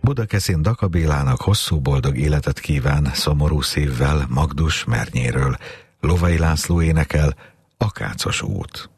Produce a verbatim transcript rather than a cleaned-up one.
Budakeszin Daka Bélának hosszú boldog életet kíván szomorú szívvel Magdus Mernyéről. Lovai László énekel, Akácos út.